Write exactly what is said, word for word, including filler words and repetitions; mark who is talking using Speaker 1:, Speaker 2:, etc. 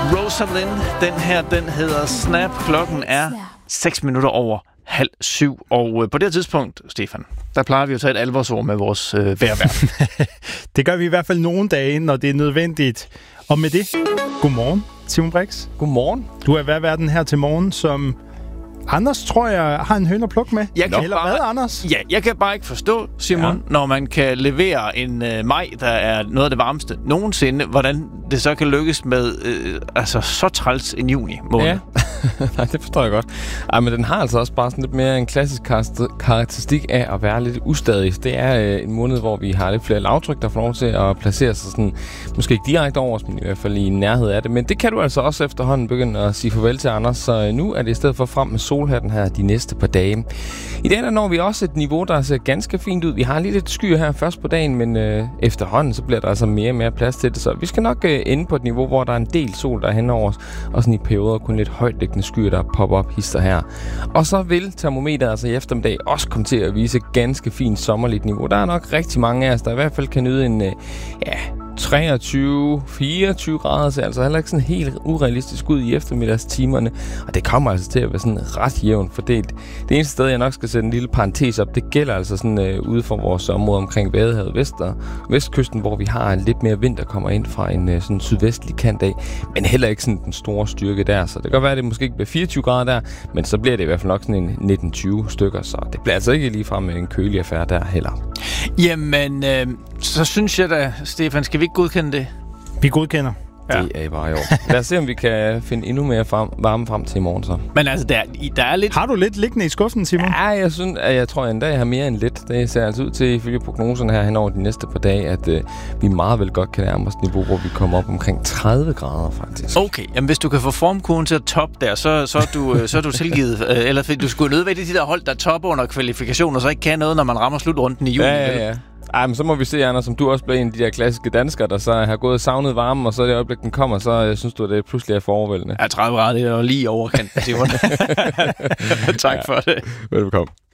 Speaker 1: Rosalind, den her, den hedder Snap. Klokken er seks minutter over halv syv. Og øh, på det her tidspunkt, Stefan, der plejer vi at tage et alvorsord med vores øh, vejrværn.
Speaker 2: Det gør vi i hvert fald nogle dage, når det er nødvendigt. Og med det, godmorgen, Simon Brix.
Speaker 3: Godmorgen.
Speaker 2: Du er vejrværten her til morgen, som Anders, tror jeg, har en høne at plukke med.
Speaker 1: Jeg kan
Speaker 2: Eller
Speaker 1: bare,
Speaker 2: hvad, Anders?
Speaker 1: Ja, jeg kan bare ikke forstå, Simon, ja. når man kan levere en øh, maj, der er noget af det varmeste nogensinde, hvordan det så kan lykkes med øh, altså så træls en juni måned.
Speaker 3: Ja, nej, det forstår jeg godt. Ej, men den har altså også bare sådan lidt mere en klassisk karakteristik af at være lidt ustadig. Det er øh, en måned, hvor vi har lidt flere lavtryk, der får lov til at placere sig sådan, måske ikke direkte over os, men i hvert fald i nærhed af det. Men det kan du altså også efterhånden begynde at sige farvel til, Anders. Så øh, nu er det i stedet for frem med solhatten her de næste par dage. I dag der når vi også et niveau, der ser ganske fint ud. Vi har lige lidt skyer her først på dagen, men øh, efterhånden så bliver der altså mere og mere plads til det. Så vi skal nok øh, ende på et niveau, hvor der er en del sol, der er henover os, og sådan i perioder kun lidt højtliggende skyer, der popper op hister her. Og så vil termometeret altså i eftermiddag også komme til at vise ganske fint sommerligt niveau. Der er nok rigtig mange af os, der i hvert fald kan nyde en, øh, ja, treogtyve fireogtyve grader, så altså heller ikke sådan helt urealistisk ud i eftermiddagstimerne, og det kommer altså til at være sådan ret jævnt fordelt. Det eneste sted, jeg nok skal sætte en lille parentes op, det gælder altså sådan øh, ude for vores område omkring Vadehavet Vest og Vestkysten, hvor vi har lidt mere vind, der kommer ind fra en øh, sådan sydvestlig kant af, men heller ikke sådan den store styrke der, så det kan godt være, at det måske ikke bliver fireogtyve grader der, men så bliver det i hvert fald nok sådan en nitten tyve stykker, så det bliver altså ikke ligefrem med en kølig affære der heller.
Speaker 1: Jamen, øh, så synes jeg da, Stefan, skal vi ikke godkende det?
Speaker 2: Vi godkender.
Speaker 3: Ja. Det er bare i år. Lad os se, om vi kan finde endnu mere frem, varme frem til i morgen så.
Speaker 1: Men altså, der, der er lidt...
Speaker 2: Har du lidt liggende i skuffen, Simon?
Speaker 3: Ja, jeg synes, at jeg tror, at en dag jeg har mere end lidt. Det ser altså ud til, ifølge prognoserne her hen over de næste par dage, at øh, vi meget vel godt kan nærme os et niveau, hvor vi kommer op omkring tredive grader faktisk.
Speaker 1: Okay, jamen hvis du kan få formkurven til at toppe der, så, så, er du, så er du tilgivet. Øh, eller du skulle nødvendigt de der hold, der topper under kvalifikationer, så ikke kan noget, når man rammer slutrunden i juni.
Speaker 3: Ja, ja, ja. Ej, men så må vi se, Anders, som du også bliver en af de der klassiske danskere, der så har gået savnet varmen, og så i det øjeblik, den kommer, så jeg synes du, at det pludselig er for overvældende.
Speaker 1: Ja, tredive grader, det er jo lige overkendt, Simon. Tak ja. for det.
Speaker 3: Velbekomme.